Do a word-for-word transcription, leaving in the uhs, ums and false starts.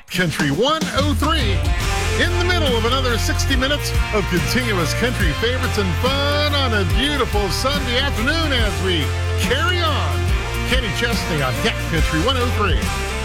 Country one oh three, in the middle of another sixty minutes of continuous country favorites and fun on a beautiful Sunday afternoon as we carry on. Kenny Chesney on Cat Country one oh three.